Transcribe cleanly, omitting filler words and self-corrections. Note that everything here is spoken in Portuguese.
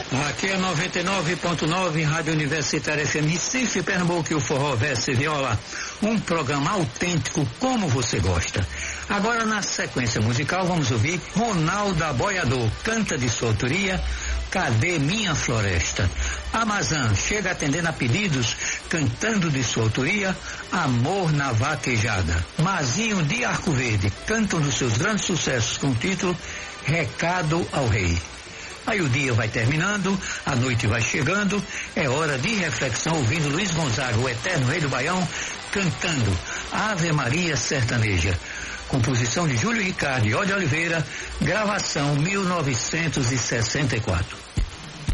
Aqui é 99.9, Rádio Universitária FM Recife, Pernambuco, e o Forró Verso e Viola. Um programa autêntico como você gosta. Agora, na sequência musical, vamos ouvir Ronaldo Aboiador, canta de sua autoria, Cadê Minha Floresta? Amazã chega atendendo a pedidos, cantando de sua autoria, Amor na Vaquejada. Mazinho de Arco Verde canta um dos seus grandes sucessos com o título Recado ao Rei. Aí o dia vai terminando, a noite vai chegando, é hora de reflexão ouvindo Luiz Gonzaga, o eterno rei do Baião, cantando Ave Maria Sertaneja. Composição de Júlio Ricardo e Ó de Oliveira, gravação 1964.